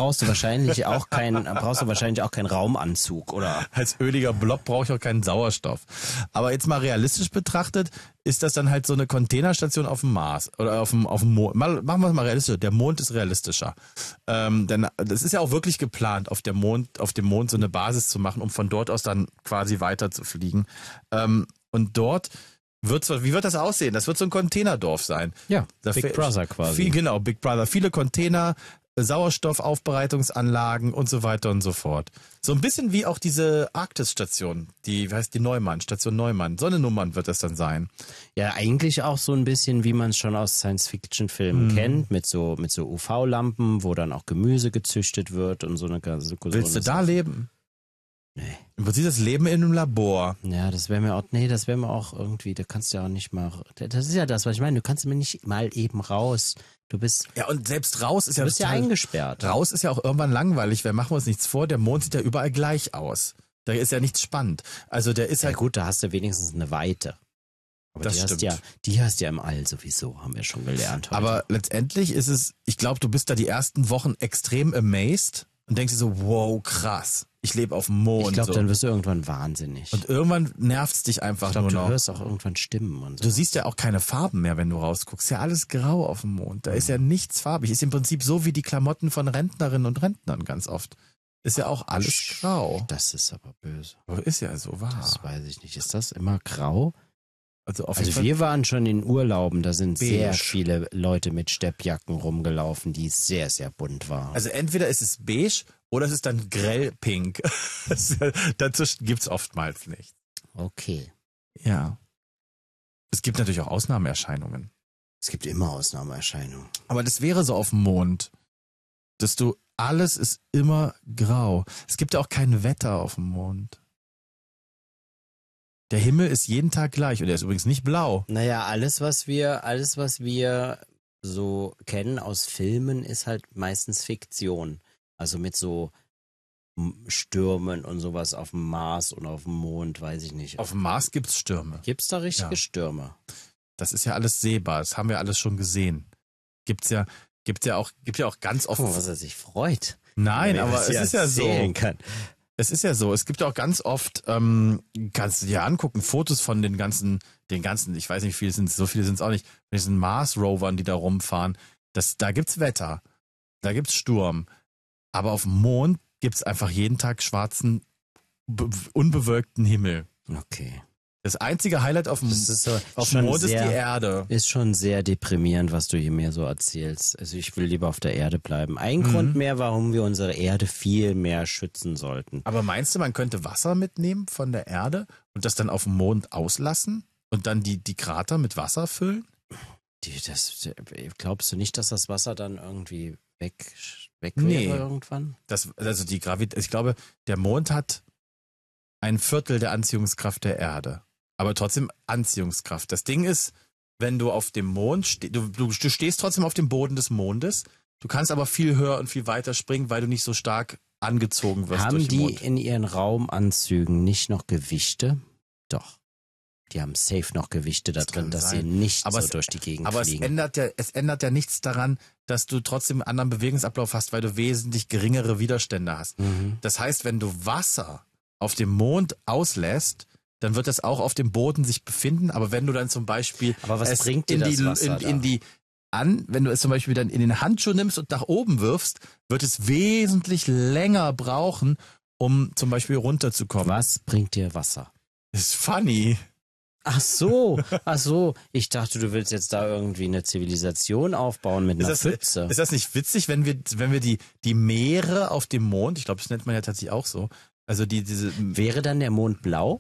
brauchst du wahrscheinlich auch keinen Raumanzug, oder? Als öliger Blob brauche ich auch keinen Sauerstoff. Aber jetzt mal realistisch betrachtet, ist das dann halt so eine Containerstation auf dem Mars oder auf dem Mond. Machen wir es mal realistisch. Der Mond ist realistischer. Denn das ist ja auch wirklich geplant, auf dem Mond so eine Basis zu machen, um von dort aus dann quasi weiter zu fliegen. Und dort wie wird das aussehen? Das wird so ein Containerdorf sein. Ja, Big Brother quasi. Genau, Big Brother. Viele Container, Sauerstoffaufbereitungsanlagen und so weiter und so fort. So ein bisschen wie auch diese Arktis-Station, wie heißt die Neumann, Station Neumann. So eine Nummern wird das dann sein. Ja, eigentlich auch so ein bisschen, wie man es schon aus Science-Fiction-Filmen kennt, mit so UV-Lampen, wo dann auch Gemüse gezüchtet wird und so eine ganze... Willst du da leben? Nee. Im Prinzip das Leben in einem Labor. Ja, das wäre mir auch irgendwie, da kannst du ja auch nicht mal, das ist ja das, was ich meine, du kannst mir nicht mal eben raus. Du bist... Ja, und selbst raus ist Du bist ja eingesperrt. Raus ist ja auch irgendwann langweilig, weil machen wir uns nichts vor, der Mond sieht ja überall gleich aus. Da ist ja nichts spannend. Also der ist Ja halt... gut, da hast du wenigstens eine Weite. Aber Das die stimmt. die hast du ja im All sowieso, haben wir schon gelernt heute. Aber letztendlich ist es, ich glaube, du bist da die ersten Wochen extrem amazed und denkst dir so, wow, krass, ich lebe auf dem Mond. ich glaube, so. dann wirst du irgendwann wahnsinnig. Und irgendwann nervt's dich einfach ich glaube, nur noch. du hörst auch irgendwann Stimmen und so. Du siehst ja auch keine Farben mehr, wenn du rausguckst. Ist ja alles grau auf dem Mond. Da ist ja nichts farbig. Ist im Prinzip so wie die Klamotten von Rentnerinnen und Rentnern ganz oft. Ist ja auch alles grau. Das ist aber böse. Ist ja so wahr. Das weiß ich nicht. Ist das immer grau? Also auf jeden Also Fall wir waren schon in Urlauben, da sind beige. sehr viele Leute mit Steppjacken rumgelaufen, die sehr, sehr bunt waren. Also entweder ist es beige oder es ist dann grell pink. Dazwischen gibt's oftmals nichts. Okay. Ja. Es gibt natürlich auch Ausnahmeerscheinungen. Es gibt immer Ausnahmeerscheinungen. Aber das wäre so auf dem Mond, dass alles ist immer grau. Es gibt ja auch kein Wetter auf dem Mond. Der Himmel ist jeden Tag gleich und er ist übrigens nicht blau. Naja, alles, was wir so kennen aus Filmen, ist halt meistens Fiktion. Also mit so Stürmen und sowas auf dem Mars und auf dem Mond, weiß ich nicht. Auf dem Mars gibt's Stürme. Gibt's da richtige Ja. Stürme? Das ist ja alles sehbar. Das haben wir alles schon gesehen. Gibt ja auch ganz oft. Guck mal, was er sich freut. Nein, Wenn er aber das es hier ist ja so. erzählen kann. Es ist ja so, es gibt auch ganz oft, kannst du dir angucken, Fotos von den ganzen, ich weiß nicht, so viele sind es auch nicht, von diesen Mars-Rovern, die da rumfahren. Da gibt's Wetter, da gibt's Sturm. Aber auf dem Mond gibt's einfach jeden Tag schwarzen, unbewölkten Himmel. Okay. Das einzige Highlight auf dem Das ist so, Mond schon ist die sehr- Erde. Ist schon sehr deprimierend, was du hier mir so erzählst. Also ich will lieber auf der Erde bleiben. Ein Grund mehr, warum wir unsere Erde viel mehr schützen sollten. Aber meinst du, man könnte Wasser mitnehmen von der Erde und das dann auf dem Mond auslassen und dann die Krater mit Wasser füllen? Glaubst du nicht, dass das Wasser dann irgendwie weg Nee. wäre irgendwann? Ich glaube, der Mond hat 1/4 der Anziehungskraft der Erde. Aber trotzdem Anziehungskraft. Das Ding ist, wenn du auf dem Mond stehst, du stehst trotzdem auf dem Boden des Mondes, du kannst aber viel höher und viel weiter springen, weil du nicht so stark angezogen wirst Haben durch den die Mond. in ihren Raumanzügen nicht noch Gewichte? Doch. Die haben safe noch Gewichte da drin, kann dass sein. sie nicht Aber so durch die Gegend Aber fliegen. es ändert ja nichts daran, dass du trotzdem einen anderen Bewegungsablauf hast, weil du wesentlich geringere Widerstände hast. Mhm. Das heißt, wenn du Wasser auf dem Mond auslässt, dann wird das auch auf dem Boden sich befinden. Aber wenn du dann zum Beispiel Aber was es bringt dir das Wasser wenn du es zum Beispiel dann in den Handschuh nimmst und nach oben wirfst, wird es wesentlich länger brauchen, um zum Beispiel runterzukommen. Was bringt dir Wasser? Ist funny. Ach so. Ich dachte, du willst jetzt da irgendwie eine Zivilisation aufbauen mit einer Pfütze. Ist das nicht witzig, wenn wir die Meere auf dem Mond, ich glaube, das nennt man ja tatsächlich auch so, also Wäre dann der Mond blau?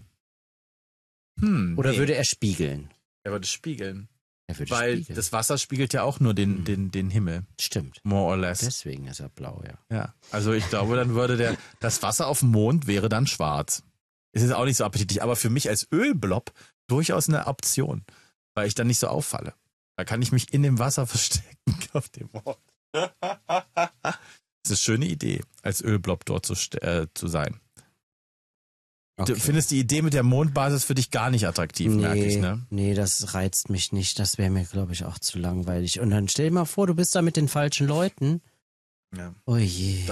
Oder nee, würde er spiegeln? er würde spiegeln. Er würde Weil spiegeln. das Wasser spiegelt ja auch nur den Himmel, Stimmt. more or less. Deswegen ist er blau, ja. Ja, also ich glaube, dann würde das Wasser auf dem Mond wäre dann schwarz. Es ist auch nicht so appetitlich, aber für mich als Ölblob durchaus eine Option, weil ich dann nicht so auffalle. Da kann ich mich in dem Wasser verstecken auf dem Mond. Das ist eine schöne Idee, als Ölblob dort zu sein. Okay. Du findest die Idee mit der Mondbasis für dich gar nicht attraktiv, merke ich, ne? Nee, das reizt mich nicht. Das wäre mir, glaube ich, auch zu langweilig. Und dann stell dir mal vor, du bist da mit den falschen Leuten. Ja. Oh je.